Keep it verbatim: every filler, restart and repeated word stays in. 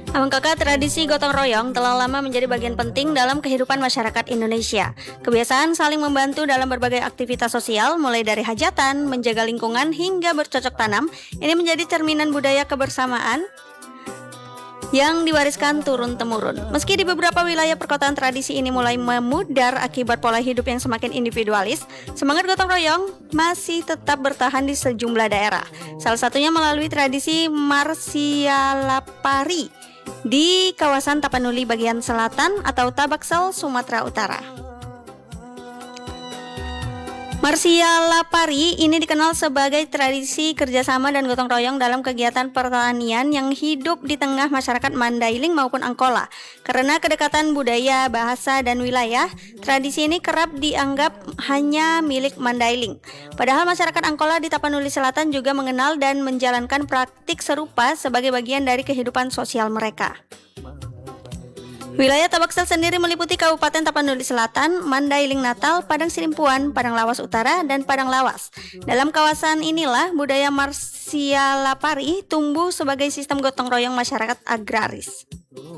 Abang kakak, tradisi gotong royong telah lama menjadi bagian penting dalam kehidupan masyarakat Indonesia. Kebiasaan saling membantu dalam berbagai aktivitas sosial, mulai dari hajatan, menjaga lingkungan, hingga bercocok tanam, ini menjadi cerminan budaya kebersamaan yang diwariskan turun-temurun. Meski di beberapa wilayah perkotaan tradisi ini mulai memudar akibat pola hidup yang semakin individualis, semangat gotong royong masih tetap bertahan di sejumlah daerah. Salah satunya melalui tradisi Marsialapari di kawasan Tapanuli bagian selatan atau Tabaksel, Sumatera Utara. Marsialapari ini dikenal sebagai tradisi kerjasama dan gotong royong dalam kegiatan pertanian yang hidup di tengah masyarakat Mandailing maupun Angkola. Karena kedekatan budaya, bahasa, dan wilayah, tradisi ini kerap dianggap hanya milik Mandailing. Padahal masyarakat Angkola di Tapanuli Selatan juga mengenal dan menjalankan praktik serupa sebagai bagian dari kehidupan sosial mereka. Wilayah Tabaksel sendiri meliputi Kabupaten Tapanuli Selatan, Mandailing Natal, Padang Sidimpuan, Padang Lawas Utara, dan Padang Lawas. Dalam kawasan inilah budaya Marsialapari tumbuh sebagai sistem gotong royong masyarakat agraris.